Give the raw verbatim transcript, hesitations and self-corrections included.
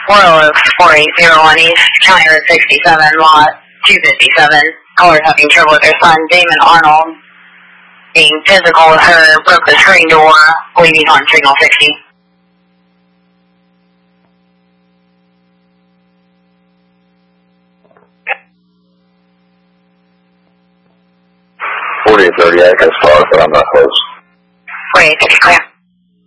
Royal Oaks four eight zero one East, County Road sixty-seven, lot two fifty-seven. Caller's having trouble with their son, Damon Arnold, being physical with her, broke the screen door, leaving on signal sixty. forty thirty, I can start, but I'm not close. forty-eight, clear.